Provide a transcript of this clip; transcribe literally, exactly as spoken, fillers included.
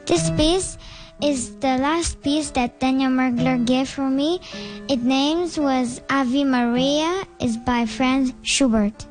This piece is the last piece that Daniel Mergler gave for me. Its name was Ave Maria, is by Franz Schubert.